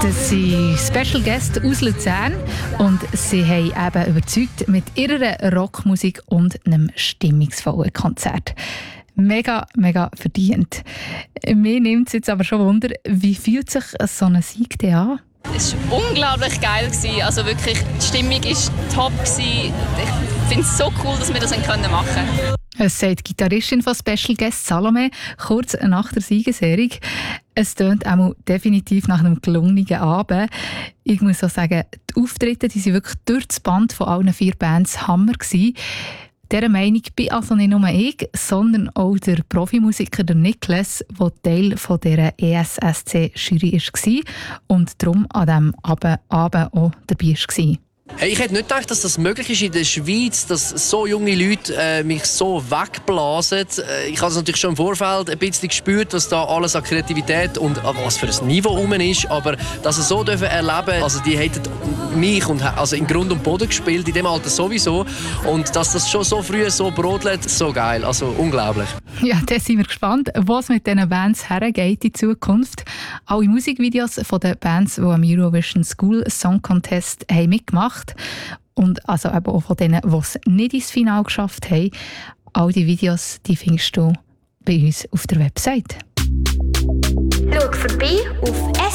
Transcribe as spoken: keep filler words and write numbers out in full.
Das sind Special Guests aus Luzern und sie haben eben überzeugt mit ihrer Rockmusik und einem stimmungsvollen Konzert. Mega, mega verdient. Mir nimmt es jetzt aber schon Wunder, wie fühlt sich so ein Sieg denn an? Es war unglaublich geil. Also wirklich, die Stimmung war top. Ich finde es so cool, dass wir das machen können. Es sagt die Gitarristin von Special Guest Salome kurz nach der Siegesehrung. Es tönt auch definitiv nach einem gelungenen Abend. Ich muss auch sagen, die Auftritte die sind wirklich durch das Band von allen vier Bands Hammer gewesen. Dieser Meinung bin also nicht nur ich, sondern auch der Profimusiker der Niklas, der Teil von dieser E S S C-Jury war und darum an diesem Abend auch dabei war. Hey, ich hätte nicht gedacht, dass das möglich ist in der Schweiz, dass so junge Leute äh, mich so wegblasen. Äh, ich habe es natürlich schon im Vorfeld ein bisschen gespürt, was da alles an Kreativität und äh, was für ein Niveau rum ist. Aber dass sie so dürfen erleben, also die hätten mich und, also in Grund und Boden gespielt, in dem Alter sowieso. Und dass das schon so früh so brodelt, so geil, also unglaublich. Ja, da sind wir gespannt, was mit diesen Bands hergeht in Zukunft. Alle Musikvideos von den Bands, die am Eurovision School Song Contest haben mitgemacht und also eben auch von denen, die es nicht ins Finale geschafft haben. All die Videos die findest du bei uns auf der Website. Schau vorbei auf